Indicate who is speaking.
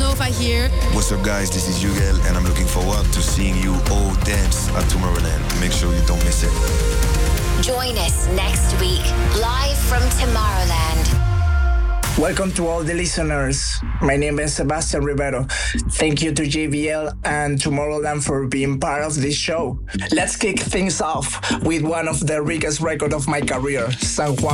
Speaker 1: Nova here.
Speaker 2: What's up, guys? This is Ugel, and I'm looking forward to seeing you all dance at Tomorrowland. Make sure you don't miss it.
Speaker 3: Join us next week, live from Tomorrowland.
Speaker 4: Welcome to all the listeners. My name is Sebastian Rivero. Thank you to JVL and Tomorrowland for being part of this show. Let's kick things off with one of the biggest records of my career, San Juan.